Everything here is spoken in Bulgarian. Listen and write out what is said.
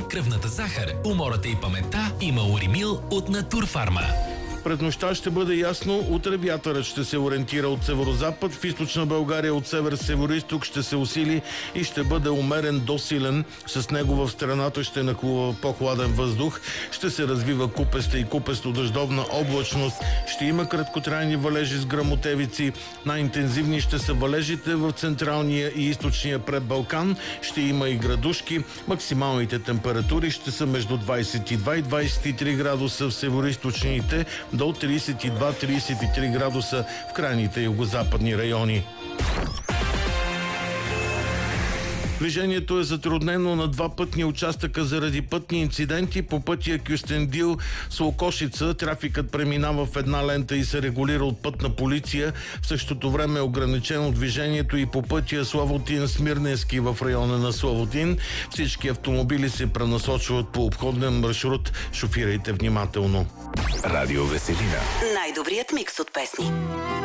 кръвната захар, умората и паметта има Уримил от Натурфарма. През нощта ще бъде ясно, утре вятърът ще се ориентира от северозапад, в източна България от север-североизток ще се усили и ще бъде умерен до силен. С него в страната ще нахлува по-хладен въздух, ще се развива купеста и купесто-дъждовна облачност, ще има краткотрайни валежи с гръмотевици, най-интензивни ще са валежите в централния и източния предбалкан, ще има и градушки, максималните температури ще са между 22 и 23 градуса в североизточните, до 32-33 градуса в крайните югозападни райони. Движението е затруднено на два пътни участъка заради пътни инциденти. По пътя Кюстендил с Локошица трафикът преминава в една лента и се регулира от пътна полиция. В същото време е ограничено движението и по пътя Славотин-Смирненски в района на Славотин. Всички автомобили се пренасочват по обходен маршрут. Шофирайте внимателно. Радио Веселина. Най-добрият микс от песни.